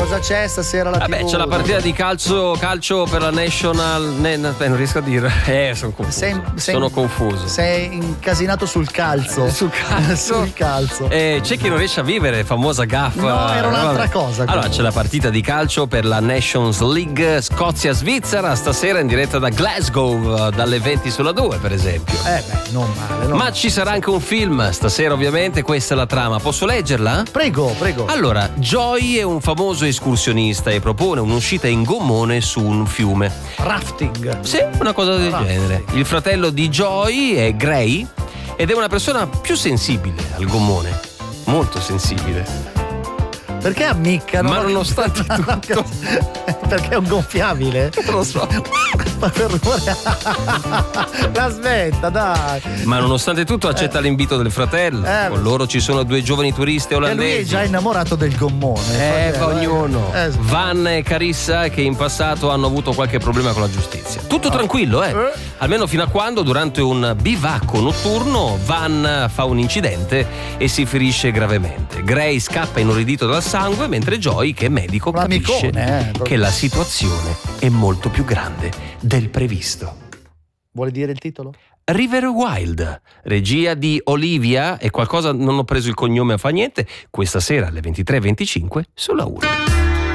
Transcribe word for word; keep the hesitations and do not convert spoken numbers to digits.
cosa c'è stasera alla Vabbè, tivù? c'è la partita di calcio, calcio per la National. Ne, ne, non riesco a dire. Eh, sono confuso. Sei, sei, sono confuso. Sei incasinato sul calzo. Sul calcio. sul calzo. Eh, c'è chi non riesce a vivere, famosa gaffa. No, era un'altra Vabbè. cosa. Allora, c'è la partita di calcio per la Nations League Scozia-Svizzera stasera in diretta da Glasgow, dalle venti sulla due, per esempio. Eh beh, non male. Non Ma male. ci sarà anche un film stasera, ovviamente. Questa è la trama. Posso leggerla? Prego, prego. Allora, Joy è un famoso escursionista e propone un'uscita in gommone su un fiume. Rafting. Sì, una cosa del Rafting. genere. Il fratello di Joy è Gray ed è una persona più sensibile al gommone. Molto sensibile. Perché ammiccano? Ma nonostante tutto. Perché è un gonfiabile? Non lo so. Ma per rumore. La smetta, dai. Ma nonostante tutto accetta Eh. l'invito del fratello. Eh, Con loro ci sono due giovani turisti E lui è olandesi. già innamorato del gommone. Eh, fratello, ognuno. Eh, sì. Van e Carissa che in passato hanno avuto qualche problema con la giustizia. Tutto tranquillo, eh? Eh. Almeno fino a quando durante un bivacco notturno Van fa un incidente e si ferisce gravemente. Gray scappa inorridito dal sangue mentre Joy, che è medico, Un capisce amicone, eh. che la situazione è molto più grande del previsto. Vuole dire il titolo? River Wild, regia di Olivia e qualcosa, non ho preso il cognome, a fa niente, questa sera alle ventitré e venticinque sulla uno.